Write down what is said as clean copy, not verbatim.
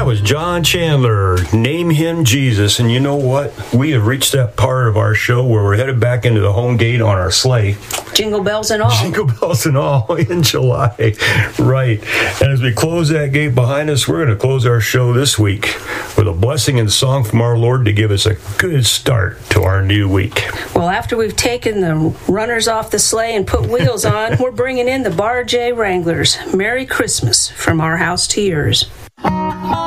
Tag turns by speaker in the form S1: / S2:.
S1: was John Chandler, Name Him Jesus. And you know what? We have reached that part of our show where we're headed back into the home gate on our sleigh.
S2: Jingle bells and all.
S1: Jingle bells and all in July. Right. And as we close that gate behind us, we're going to close our show this week with a blessing and song from our Lord to give us a good start to our new week.
S2: Well, after we've taken the runners off the sleigh and put wheels on, we're bringing in the Bar J Wranglers. Merry Christmas from our house to yours.